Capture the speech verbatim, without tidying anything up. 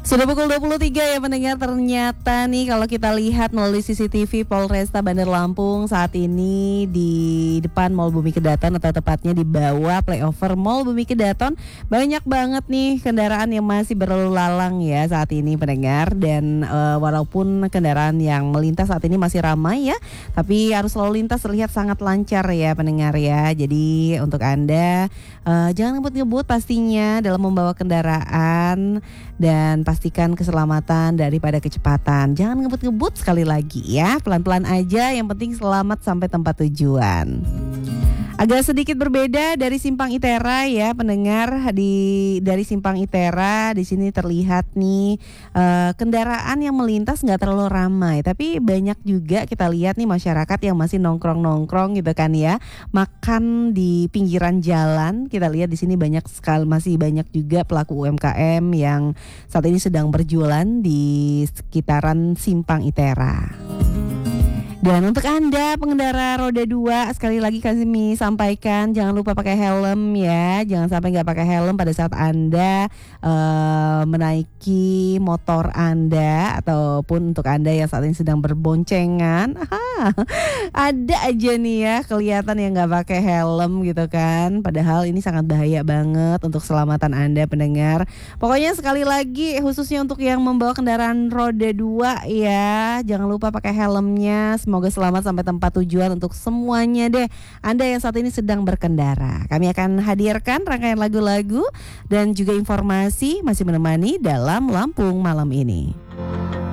Sudah pukul dua puluh tiga ya pendengar, ternyata nih kalau kita lihat melalui C C T V Polresta Bandar Lampung saat ini di depan Mall Bumi Kedaton atau tepatnya di bawah flyover Mall Bumi Kedaton banyak banget nih kendaraan yang masih berlalu lalang ya saat ini pendengar. Dan uh, walaupun kendaraan yang melintas saat ini masih ramai ya, tapi arus lalu lintas terlihat sangat lancar ya pendengar ya. Jadi untuk Anda uh, jangan ngebut-ngebut pastinya dalam membawa kendaraan dan pastikan keselamatan daripada kecepatan. Jangan ngebut-ngebut sekali lagi ya, pelan-pelan aja, yang penting selamat sampai tempat tujuan. Agak sedikit berbeda dari Simpang Itera ya pendengar. Di dari Simpang Itera di sini terlihat nih uh, kendaraan yang melintas nggak terlalu ramai, tapi banyak juga kita lihat nih masyarakat yang masih nongkrong-nongkrong gitu kan ya, makan di pinggiran jalan. Kita lihat di sini banyak sekali, masih banyak juga pelaku U M K M yang saat ini sedang berjualan di sekitaran Simpang Itera. Dan untuk Anda pengendara roda dua, sekali lagi kami sampaikan jangan lupa pakai helm ya. Jangan sampai nggak pakai helm pada saat Anda uh, menaiki motor Anda, ataupun untuk Anda yang saat ini sedang berboncengan. Aha, ada aja nih ya kelihatan yang nggak pakai helm gitu kan. Padahal ini sangat bahaya banget untuk keselamatan Anda pendengar. Pokoknya sekali lagi khususnya untuk yang membawa kendaraan roda dua ya, jangan lupa pakai helmnya. Semoga selamat sampai tempat tujuan untuk semuanya deh Anda yang saat ini sedang berkendara. Kami akan hadirkan rangkaian lagu-lagu dan juga informasi masih menemani dalam Lampung malam ini.